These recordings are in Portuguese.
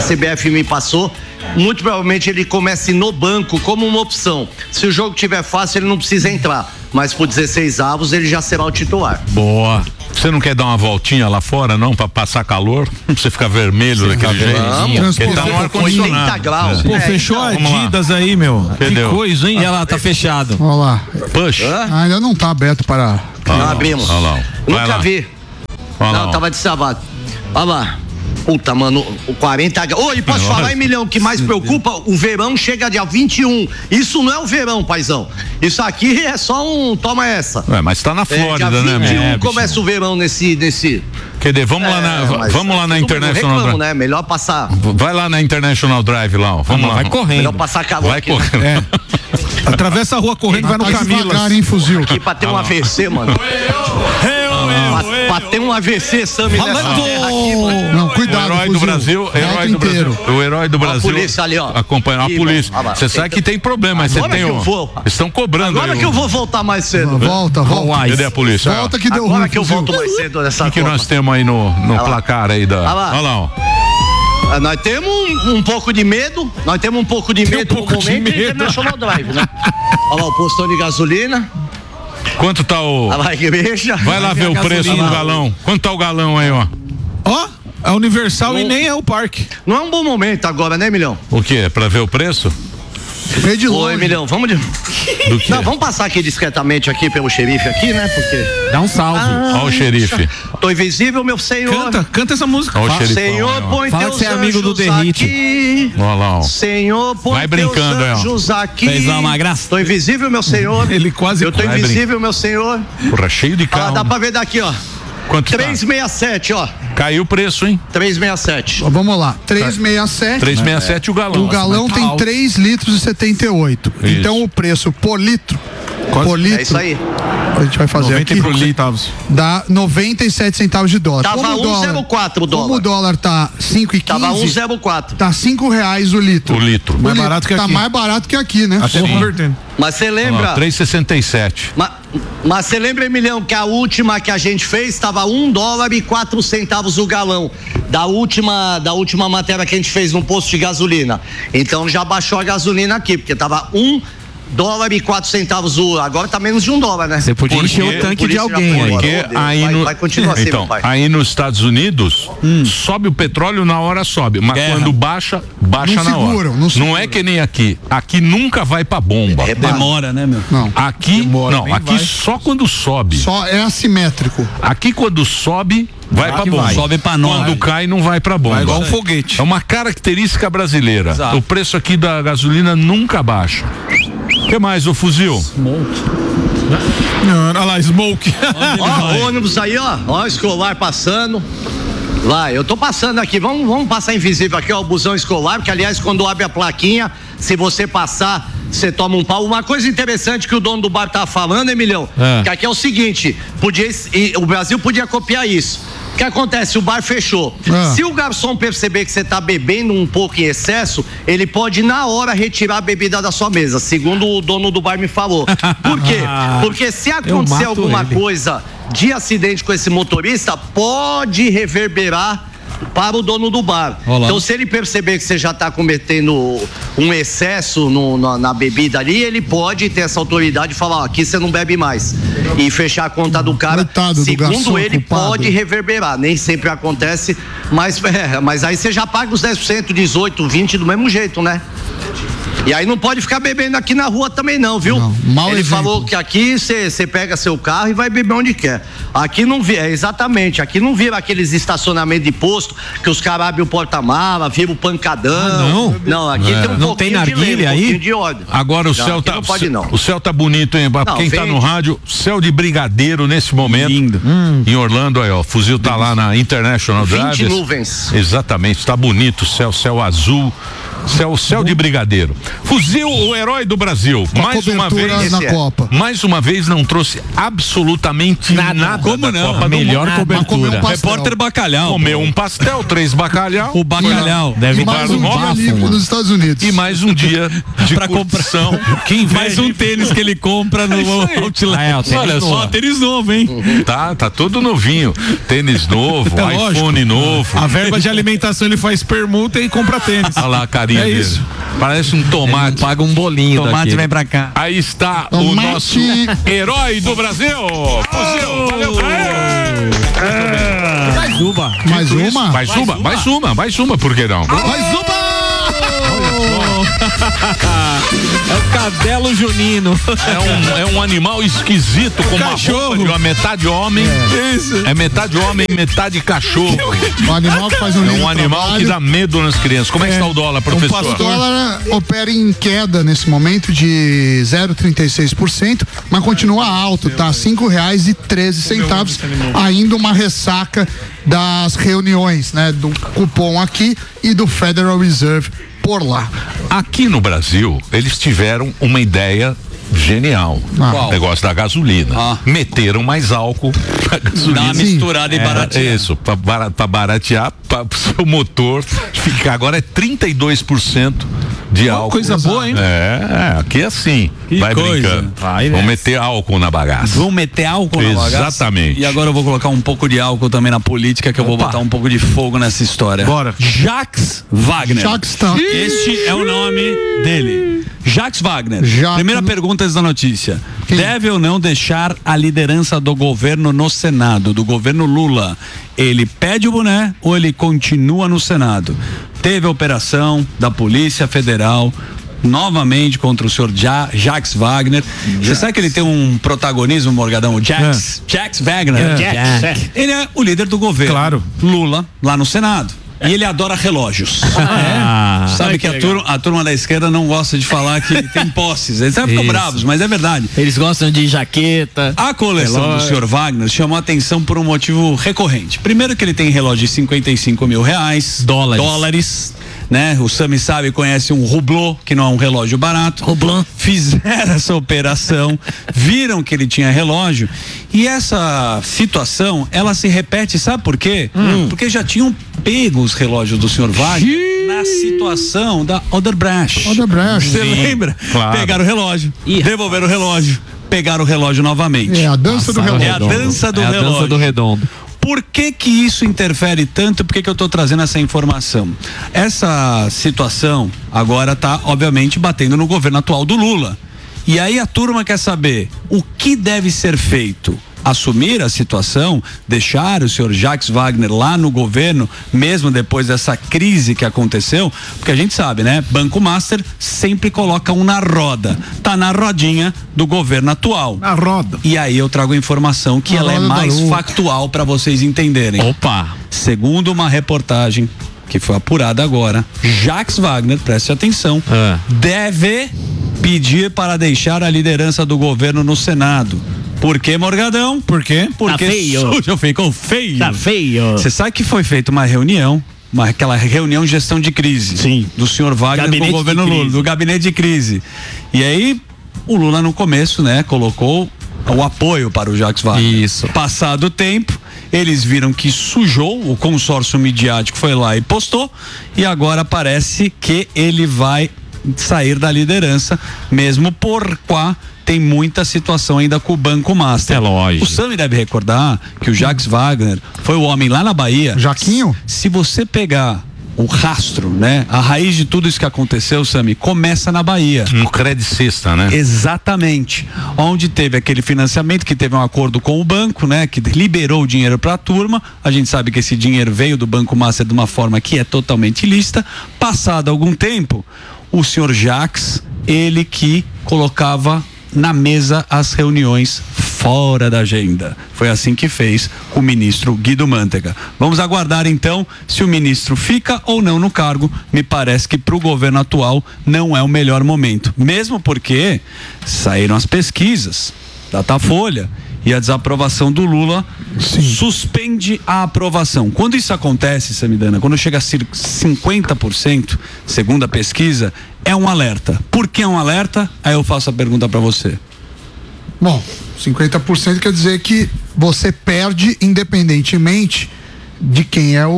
a CBF me passou. Muito provavelmente ele comece no banco como uma opção. Se o jogo tiver fácil, ele não precisa entrar. Mas por 16 avos, ele já será o titular. Boa. Você não quer dar uma voltinha lá fora, não? Pra passar calor? Pra você ficar vermelho daquele jeito? Porque tá no ar-condicionado. 80 graus. Pô, fechou a Adidas aí, meu. Entendeu? Que coisa, hein? E ela tá fechado. Olha lá. Push. Ainda não tá aberto para... Não abrimos. Olha lá. Nunca vi. Não, tava destravado. Olha lá. Puta, mano, o 40 graus. Ô, e posso falar, Emilhão, que mais preocupa? O verão chega dia 21. Isso não é o verão, paizão. Isso aqui é só um toma essa. Mas tá na Flórida, dia 21 né? começa o verão nesse... Quer dizer, vamos lá na International Drive. Né? Melhor passar. Vai lá na International Drive lá, ó. Vamos lá. Vai correndo. Melhor passar calor. Vai aqui, correndo. né? Atravessa a rua correndo, vai no Camila. Fuzil. Aqui pra ter um AVC, mano. Pra ter um AVC, Sami, nessa terra aqui, mano. Não, cuidado, o herói do Brasil, o herói do Brasil. A polícia ali, ó. Acompanha a polícia. Você sabe que tem problema, mas você tem estão cobrando. Agora que eu vou voltar mais cedo. Volta. Cadê a polícia? Volta que deu ruim. Agora que eu volto mais cedo nessa O que nós temos aí no placar aí da... Olha lá, ó. Nós temos um pouco de medo. Nós temos um pouco de medo no momento International Drive, né? Olha lá o postão de gasolina. Quanto tá o... Vai lá ver o preço do galão. Quanto tá o galão aí, ó? Ó, é Universal e nem é o parque. Não é um bom momento agora, né, Emilhão? O quê? Pra ver o preço? Veio de longe. Ô, Emilhão, vamos de... Não, vamos passar aqui discretamente aqui pelo xerife aqui, né? Porque... Dá um salve. Ó o xerife. Tô invisível, meu senhor. Canta essa música. Ó o xerife. Senhor, põe Fala teus que você é amigo do Derrite. aqui. Olha lá, ó. Senhor, põe Vai brincando, teus anjos aqui. Fez uma graça. Tô invisível, meu senhor. Ele quase... Eu tô invisível, meu senhor. Porra, cheio de carro. Dá pra ver daqui, ó. Quanto 367, ó. Caiu o preço, hein? 367. Vamos lá, 367. 367 o galão. O galão tem 3 litros e 78. Isso. Então o preço por litro. Por litro. É isso aí. A gente vai fazer aqui. Dá 97 centavos de dólar. Tava 1,04 o dólar. Como o dólar tá 5,15. Tava 1,04. Tá R$5 o litro. O litro. Mais barato que aqui. Tá mais barato que aqui, né? Até convertendo. Mas você lembra? 3,67. Mas você lembra, Emilhão, que a última que a gente fez estava $1,04 o galão. Da última matéria que a gente fez no posto de gasolina. Então já baixou a gasolina aqui, porque tava $1,04 agora tá menos de $1, né? Você podia encher o tanque de alguém aí. Porque aí vai continuar assim, então, meu pai. aí nos Estados Unidos, sobe o petróleo, na hora sobe. Mas quando baixa Não na hora. seguram, não Não seguram. é que nem aqui. Aqui nunca vai pra bomba. Demora, né, meu? Não. Aqui, aqui vai. só quando sobe. Só é assimétrico. Aqui quando sobe, vai pra bomba. Sobe pra nós. Quando cai, não vai pra bomba. Vai igual um foguete. É uma característica brasileira. Exato. O preço aqui da gasolina nunca baixa. O que mais, o fuzil? Olha lá, Smoke. Ó, o ônibus aí, ó. Ó, escolar passando. Vai, eu tô passando aqui. Vamos passar invisível aqui, ó, o busão escolar, porque aliás, quando abre a plaquinha, se você passar, você toma um pau. Uma coisa interessante que o dono do bar tá falando, Emilhão, que aqui é o seguinte, o Brasil podia copiar isso. O que acontece? O bar fechou. Se o garçom perceber que você tá bebendo um pouco em excesso, ele pode na hora retirar a bebida da sua mesa, segundo o dono do bar me falou. Por quê? Porque se acontecer alguma coisa de acidente com esse motorista, pode reverberar para o dono do bar. Olá. Então, se ele perceber que você já está cometendo um excesso na bebida ali, ele pode ter essa autoridade e falar, ó, aqui você não bebe mais. E fechar a conta do cara. Coitado do garçom, segundo ele, culpado. pode reverberar. Nem sempre acontece, mas aí você já paga os 10%, 18%, 20% do mesmo jeito, né? E aí não pode ficar bebendo aqui na rua também não, viu? Não, ele exemplo. falou que aqui você pega seu carro e vai beber onde quer. Aqui não vira, exatamente, aqui não vira aqueles estacionamentos de posto que os caras abrem o porta-mala, viram o pancadão. Não, aqui tem um não tem narguilha aí? Um pouquinho de ódio. Agora o céu tá, o céu tá bonito, hein? Pra quem tá no rádio, céu de brigadeiro nesse momento. Lindo. Em Orlando, aí, ó, o fuzil tá lá na International Drive. 20 nuvens. Exatamente, tá bonito o céu azul. Céu de brigadeiro. Fuzil, o herói do Brasil. Mais uma vez na Copa. Mais uma vez não trouxe absolutamente nada. Como não? Copa Melhor cobertura. Repórter Bacalhau. Comeu um pastel, 3 bacalhau. O Bacalhau. E mais um dia livre nos Estados Unidos. E mais um dia de curtição. Mais um tênis que ele compra no Outlet. Olha só, tênis novo, hein? Tá tudo novinho. Tênis novo, iPhone novo. A verba de alimentação ele faz permuta e compra tênis. Olha lá a carinha dele. Isso. Parece um tomate. Paga um bolinho. Tomate vem pra cá. Aí está o nosso herói do Brasil. Fuzil, valeu. Mais uma, por que não? Mais uma! É o cadelo junino. É um animal esquisito, com uma roupa de uma metade homem. É metade homem, metade cachorro. Um animal que faz um animal que dá medo nas crianças. Como é que está o dólar, professor? O dólar opera em queda nesse momento de 0,36%, mas continua alto, tá? R$5,13. Ainda uma ressaca das reuniões, né? Do cupom aqui e do Federal Reserve por lá. Aqui no Brasil, eles tiveram uma ideia genial. Negócio da gasolina. Meteram mais álcool pra gasolina. Dá uma misturada e baratear. Isso, pra baratear, para o seu motor ficar. Agora é 32% de álcool. Coisa boa, hein? Aqui é assim. Vai brincando. Vamos meter álcool na bagaça. Vamos meter álcool na bagaça? Exatamente. E agora eu vou colocar um pouco de álcool também na política, que eu vou botar um pouco de fogo nessa história. Bora. Jacques Wagner. Este é o nome dele. Jacques Wagner. Primeira pergunta da notícia. Deve ou não deixar a liderança do governo no Senado, do governo Lula? Ele pede o boné ou ele continua no Senado? Teve a operação da Polícia Federal novamente contra o senhor Jacques Wagner. Você sabe que ele tem um protagonismo, Morgadão? O Jacques Wagner. Ele é o líder do governo. Claro. Lula, lá no Senado. E ele adora relógios. Sabe que a turma da esquerda não gosta de falar que tem posses. Eles ficam bravos, mas é verdade. Eles gostam de jaqueta. A coleção do senhor Wagner chamou a atenção por um motivo recorrente. Primeiro que ele tem relógio de R$55 mil. Dólares. Né? O Sami sabe, conhece um Hublot, que não é um relógio barato. Hublot. Fizeram essa operação, viram que ele tinha relógio, e essa situação, ela se repete, sabe por quê? Porque já tinham pego os relógios do senhor Wagner na situação da Odebrecht. Você lembra? Claro. Pegaram o relógio, devolveram o relógio, pegaram o relógio novamente. É a dança do relógio. É a dança do relógio. Dança do redondo. Por que isso interfere tanto? Por que eu estou trazendo essa informação? Essa situação agora está, obviamente, batendo no governo atual do Lula. E aí a turma quer saber o que deve ser feito. Assumir a situação, deixar o senhor Jacques Wagner lá no governo, mesmo depois dessa crise que aconteceu, porque a gente sabe, né? Banco Master sempre coloca um na roda, tá na rodinha do governo atual. Na roda. E aí eu trago a informação que ela é mais factual para vocês entenderem. Opa! Segundo uma reportagem que foi apurada agora, Jacques Wagner, preste atenção, deve pedir para deixar a liderança do governo no Senado. Por que, Morgadão? Por quê? Porque tá feio. Ficou feio. Tá feio. Você sabe que foi feita uma reunião, aquela reunião de gestão de crise. Sim. Do senhor Wagner Gabinete com o governo Lula, do gabinete de crise. E aí, o Lula no começo, né, colocou o apoio para o Jacques Wagner. Isso. Passado o tempo, eles viram que sujou, o consórcio midiático foi lá e postou, e agora parece que ele vai sair da liderança, mesmo por qua tem muita situação ainda com o Banco Master. É lógico. O Sami deve recordar que o Jacques Wagner foi o homem lá na Bahia. Jaquinho? Se você pegar o rastro, né? A raiz de tudo isso que aconteceu, Sami, começa na Bahia. No Credit Cesta, né? Exatamente. Onde teve aquele financiamento, que teve um acordo com o banco, né? Que liberou o dinheiro para a turma. A gente sabe que esse dinheiro veio do Banco Master de uma forma que é totalmente ilícita. Passado algum tempo, o senhor Jacques, ele que colocava na mesa as reuniões fora da agenda. Foi assim que fez com o ministro Guido Mantega. Vamos aguardar então se o ministro fica ou não no cargo. Me parece que para o governo atual não é o melhor momento, mesmo porque saíram as pesquisas Datafolha, e a desaprovação do Lula suspende a aprovação. Quando isso acontece, Samidana, quando chega a 50%, segundo a pesquisa, é um alerta. Por que é um alerta? Aí eu faço a pergunta para você. Bom, 50% quer dizer que você perde independentemente de quem é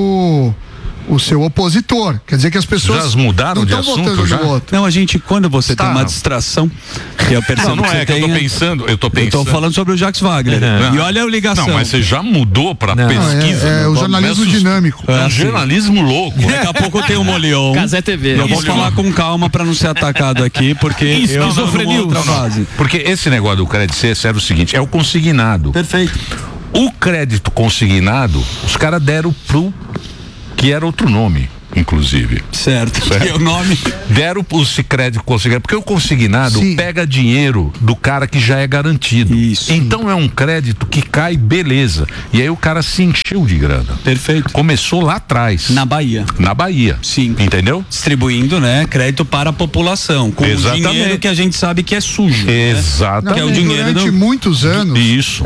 o seu opositor. Quer dizer que as pessoas já mudaram de assunto já? Não, a gente, quando você tem uma distração, que eu percebo não é que eu tô pensando. Eu tô falando sobre o Jacques Wagner. E olha a ligação. Não, mas você já mudou pra pesquisa. É o jornalismo dinâmico. É um jornalismo louco. Daqui a pouco eu tenho o Molion. Casé TV. Eu vou falar com calma pra não ser atacado aqui, porque eu sou outra fase. Porque esse negócio do crédito C era o seguinte, é o consignado. Perfeito. O crédito consignado, os caras deram pro que era outro nome, inclusive. Certo. Que é o nome? Deram esse crédito consignado, porque o consignado pega dinheiro do cara que já é garantido. Isso. Então é um crédito que cai, beleza. E aí o cara se encheu de grana. Perfeito. Começou lá atrás. Na Bahia. Sim. Entendeu? Distribuindo, né, crédito para a população. Com o dinheiro que a gente sabe que é sujo. Exatamente. Né? Que é o dinheiro durante muitos anos,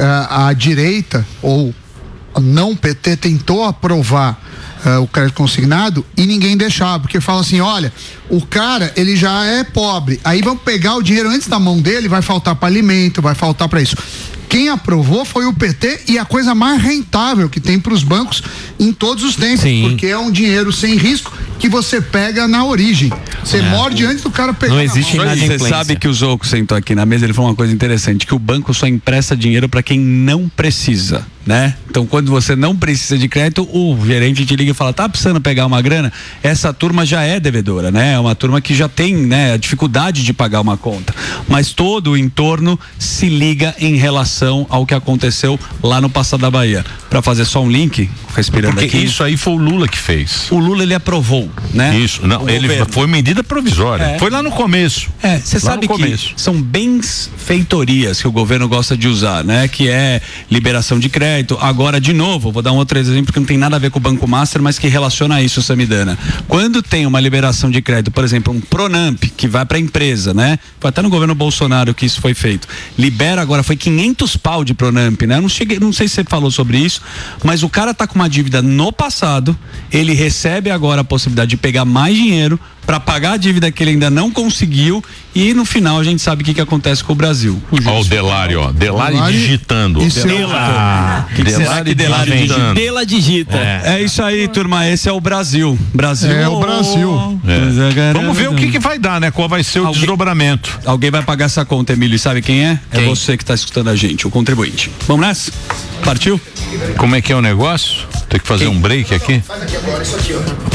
a direita, ou não PT, tentou aprovar o crédito consignado e ninguém deixava, porque fala assim, olha, o cara, ele já é pobre, aí vamos pegar o dinheiro antes da mão dele, vai faltar para alimento, vai faltar para isso. Quem aprovou foi o PT e a coisa mais rentável que tem para os bancos em todos os tempos, porque é um dinheiro sem risco que você pega na origem. Você morde antes do cara pegar. Não existe nada. Você sabe que o Zouco sentou aqui na mesa, ele falou uma coisa interessante, que o banco só empresta dinheiro para quem não precisa, né? Então, quando você não precisa de crédito, o gerente te liga e fala, tá precisando pegar uma grana? Essa turma já é devedora, né? É uma turma que já tem, né, a dificuldade de pagar uma conta. Mas todo o entorno se liga em relação ao que aconteceu lá no passado da Bahia. Para fazer só um link, respirando porque aqui. Isso aí foi o Lula que fez. O Lula, ele aprovou, né? Isso, não, ele foi medida provisória. Foi lá no começo. Você sabe que são benfeitorias que o governo gosta de usar, né? Que é liberação de crédito. Agora, de novo, vou dar um outro exemplo que não tem nada a ver com o Banco Master, mas que relaciona a isso, Samidana. Quando tem uma liberação de crédito, por exemplo, um Pronamp, que vai para a empresa, né? Foi até no governo Bolsonaro que isso foi feito. Libera agora, foi 500 pau de Pronamp, né? Não sei se você falou sobre isso, mas o cara tá com uma dívida no passado, ele recebe agora a possibilidade de pegar mais dinheiro para pagar a dívida que ele ainda não conseguiu e no final a gente sabe o que acontece com o Brasil. Ó o Delari, ó. Delari digitando. Dela digita. É isso aí, turma. Esse é o Brasil. É o Brasil. Vamos ver o que vai dar, né? Qual vai ser o desdobramento. Alguém vai pagar essa conta, Emílio. E sabe quem é? É você que está escutando a gente, o contribuinte. Vamos nessa? Partiu? Como é que é o negócio? Tem que fazer um break aqui? Faz aqui agora, isso aqui, ó.